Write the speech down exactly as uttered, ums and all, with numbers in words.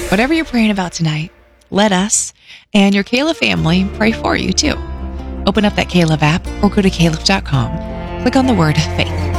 Whatever you're praying about tonight, let us and your Caleb family pray for you too. Open up that Caleb app or go to caleb dot com. Click on the word faith.